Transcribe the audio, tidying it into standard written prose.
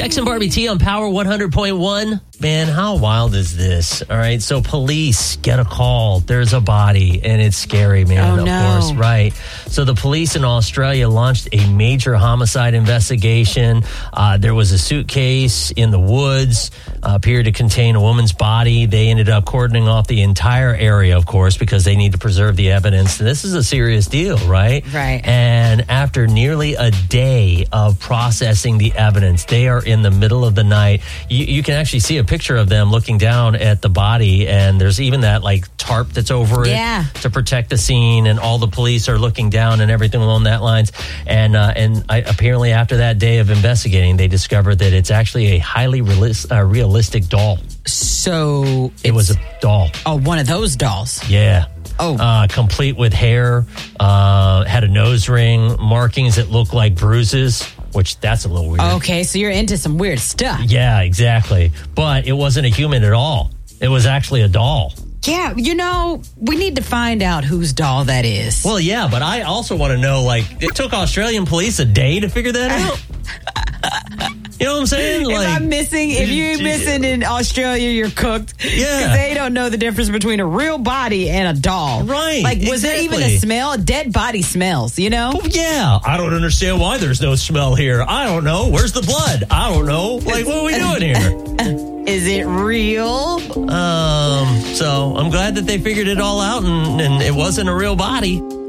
Bex and Barbie T on Power 100.1. Man, how wild is this? All right, so police get a call. There's a body, and it's scary, man, of course, right? So the police in Australia launched a major homicide investigation. There was a suitcase in the woods, appeared to contain a woman's body. They ended up cordoning off the entire area, of course, because they need to preserve the evidence. And this is a serious deal, right? Right. And after nearly a day of processing the evidence, they are in the middle of the night. You can actually see a picture of them looking down at the body, and there's even that like tarp that's over it to protect the scene, and all the police are looking down and everything along that lines. And apparently after that day of investigating, they discovered that it's actually a highly realistic doll. So it was a doll. Oh, one of those dolls. Yeah. Oh. Complete with hair, had a nose ring, markings that look like bruises, which that's a little weird. Okay, so you're into some weird stuff. Yeah, exactly. But it wasn't a human at all. It was actually a doll. Yeah, we need to find out whose doll that is. Well, yeah, but I also want to know, like, it took Australian police a day to figure that out. You know what I'm saying? If you're missing in Australia, you're cooked. Yeah. Because they don't know the difference between a real body and a doll. Right. Like, was there even a smell? A dead body smells, you know? Well, yeah. I don't understand why there's no smell here. I don't know. Where's the blood? I don't know. Like, what are we doing here? Is it real? So I'm glad that they figured it all out and it wasn't a real body.